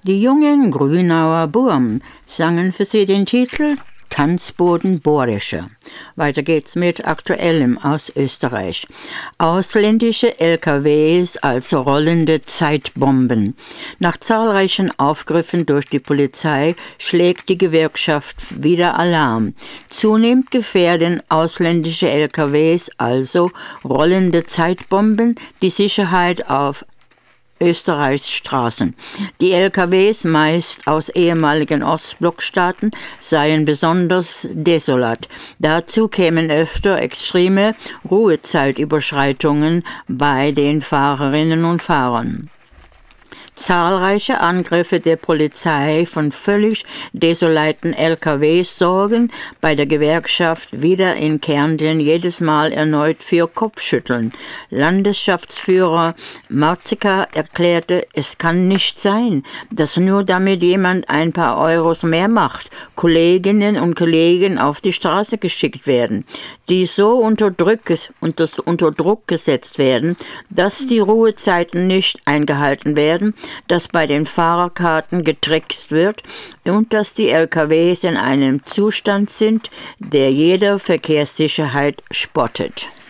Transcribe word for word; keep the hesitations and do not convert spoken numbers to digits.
Die jungen Grünauer Burm sangen für sie den Titel Tanzboden Bohrische. Weiter geht's mit Aktuellem aus Österreich. Ausländische L K Ws als rollende Zeitbomben. Nach zahlreichen Aufgriffen durch die Polizei schlägt die Gewerkschaft wieder Alarm. Zunehmend gefährden ausländische L K Ws, also rollende Zeitbomben, die Sicherheit auf Österreichs Straßen. Die L K Ws, meist aus ehemaligen Ostblockstaaten, seien besonders desolat. Dazu kämen öfter extreme Ruhezeitüberschreitungen bei den Fahrerinnen und Fahrern. Zahlreiche Angriffe der Polizei von völlig desolaten L K Ws sorgen bei der Gewerkschaft wieder in Kärnten jedes Mal erneut für Kopfschütteln. Landesschaftsführer Marzika erklärte, es kann nicht sein, dass nur damit jemand ein paar Euros mehr macht, Kolleginnen und Kollegen auf die Straße geschickt werden, die so unter Druck, unter, unter Druck gesetzt werden, dass die Ruhezeiten nicht eingehalten werden, dass bei den Fahrerkarten getrickst wird und dass die L K Ws in einem Zustand sind, der jeder Verkehrssicherheit spottet.